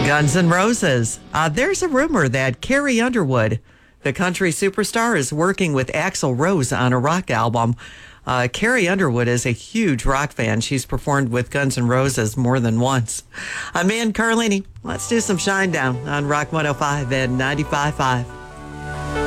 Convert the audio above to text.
Guns N' Roses. There's a rumor that Carrie Underwood, the country superstar, is working with Axl Rose on a rock album. Carrie Underwood is a huge rock fan. She's performed with Guns N' Roses more than once. I'm Ann Carlini. Let's do some Shine Down on Rock 105 and 95.5.